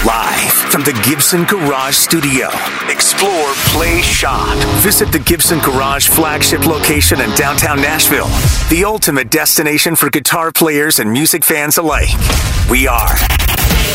Live from the Gibson Garage Studio. Explore, play, shop. Visit the Gibson Garage flagship location in downtown Nashville. The ultimate destination for guitar players and music fans alike. We are